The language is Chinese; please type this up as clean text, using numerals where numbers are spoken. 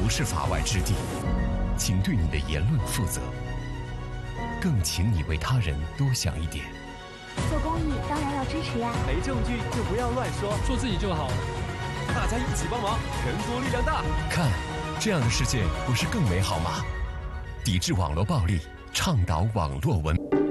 不是法外之地，请对你的言论负责，更请你为他人多想一点。 做公益当然要支持呀， 没证据就不要乱说， 说自己就好了。 大家一起帮忙，全国力量大。 看，这样的世界不是更美好吗？抵制网络暴力，倡导网络文明。